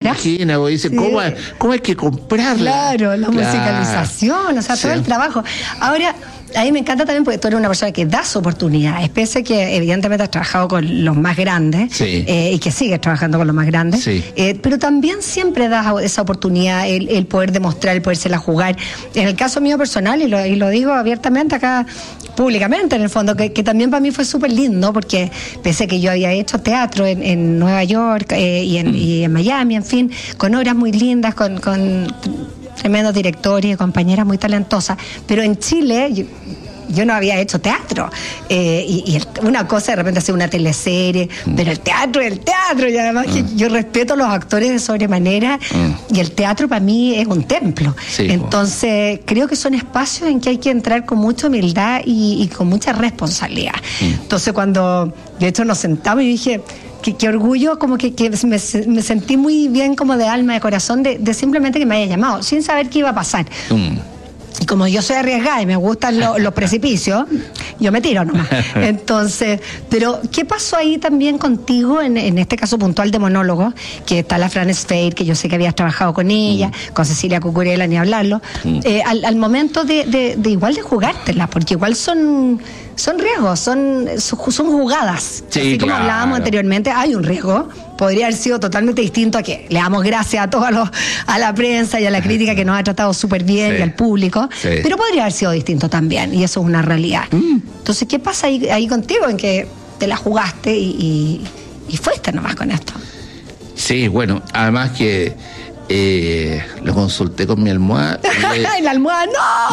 página, o dice, Sí. ¿cómo hay que comprarla? Claro, la musicalización, o sea, todo el trabajo. Ahora, a mí me encanta también porque tú eres una persona que das oportunidades, pese que evidentemente has trabajado con los más grandes, Sí. Y que sigues trabajando con los más grandes, Sí. pero también siempre das esa oportunidad, el poder demostrar, el podérsela jugar. En el caso mío personal, y lo digo abiertamente acá, públicamente en el fondo, que también para mí fue súper lindo, porque pese que yo había hecho teatro en Nueva York y en Miami, en fin, con obras muy lindas, con tremendos directores y compañeras muy talentosas, pero en Chile yo no había hecho teatro, una cosa de repente hacer una teleserie, pero el teatro es el teatro, y además que yo respeto a los actores de sobremanera, y el teatro para mí es un templo. Sí, entonces creo que son espacios en que hay que entrar con mucha humildad y con mucha responsabilidad. Entonces cuando de hecho nos sentamos y dije, qué orgullo, como que me sentí muy bien, como de alma, de corazón, de simplemente que me haya llamado, sin saber qué iba a pasar. Y como yo soy arriesgada y me gustan los precipicios, yo me tiro nomás. Entonces, pero ¿qué pasó ahí también contigo, en este caso puntual de monólogo, que está la Fran Sfeir, que yo sé que habías trabajado con ella, con Cecilia Cucurella, ni hablarlo, al momento de igual de jugártela, porque igual son riesgos, son jugadas. Sí, así como hablábamos anteriormente, hay un riesgo. Podría haber sido totalmente distinto a que le damos gracias a todos a la prensa y a la crítica que nos ha tratado súper bien, y al público, pero podría haber sido distinto también, y eso es una realidad. Entonces, ¿qué pasa ahí contigo, en que te la jugaste y fuiste nomás con esto? Sí, bueno, además que lo consulté con mi almohada. La almohada,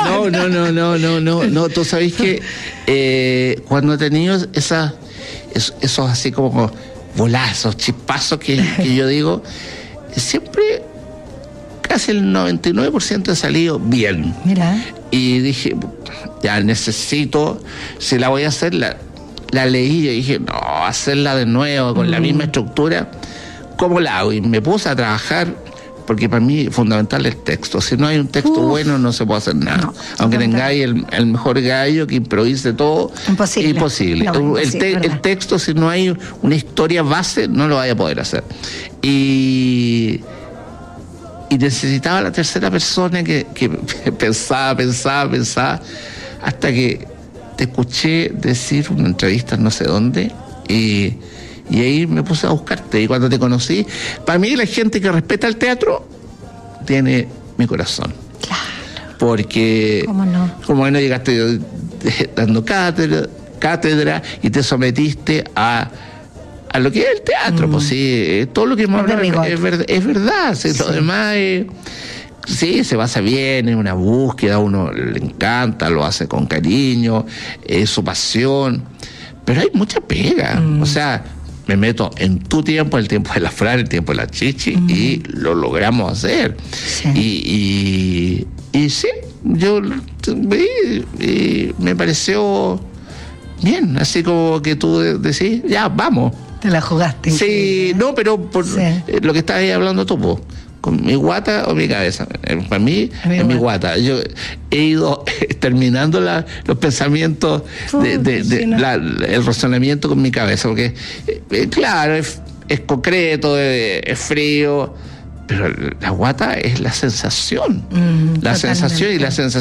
No, tú sabes que cuando he tenido esos así como volazos, chispazos que yo digo, siempre casi el 99% he salido bien. Mira. Y dije, ya necesito, si la voy a hacer, la leí y dije, no, hacerla de nuevo con la misma estructura, ¿cómo la hago? Y me puse a trabajar, porque para mí fundamental es el texto. Si no hay un texto bueno, no se puede hacer nada. No, aunque tengáis el mejor gallo que improvise todo, imposible. No, el texto, si no hay una historia base, no lo vaya a poder hacer. Y necesitaba la tercera persona que pensaba, hasta que te escuché decir una entrevista no sé dónde, y ahí me puse a buscarte. Y cuando te conocí, para mí la gente que respeta el teatro tiene mi corazón. Claro. Porque como no llegaste dando cátedra y te sometiste a lo que es el teatro, pues sí, todo lo que hemos hablado es verdad. Sí. Lo demás sí, se basa bien, es una búsqueda, a uno le encanta, lo hace con cariño, es su pasión, pero hay mucha pega. O sea, me meto en tu tiempo, el tiempo de la Fran, el tiempo de la Chichi, y lo logramos hacer. Sí. Y sí, yo vi y me pareció bien, así como que tú decís, ya, vamos. Te la jugaste. Sí, no, pero por lo que estabas ahí hablando tú, po, con mi guata o mi cabeza. Para mí, es mi guata. Yo he ido terminando los pensamientos, el razonamiento con mi cabeza, porque, claro, es concreto, es frío, pero la guata es la sensación. La sensación y la sensación